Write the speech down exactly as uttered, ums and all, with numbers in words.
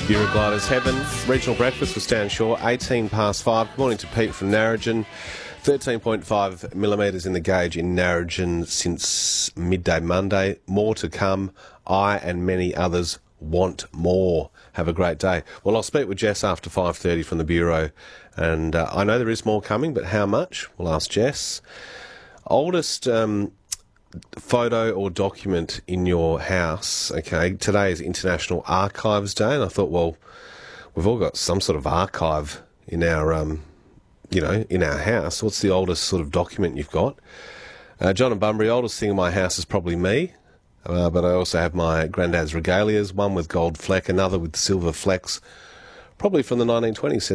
Eurogliders Heaven, regional breakfast with Stan Shaw, eighteen past five. Good morning to Pete from Narrogin. thirteen point five millimetres in the gauge in Narrogin since midday Monday. More to come. I and many others want more. Have a great day. Well, I'll speak with Jess after five thirty from the Bureau, and uh, I know there is more coming, but how much? We'll ask Jess. Oldest um, photo or document in your house. Okay, today is International Archives Day, and I thought, well, we've all got some sort of archive in our, um, you know, in our house. What's the oldest sort of document you've got? Uh, John and Bunbury, oldest thing in my house is probably me, uh, but I also have my granddad's regalias, one with gold fleck, another with silver flecks, probably from the nineteen twenties.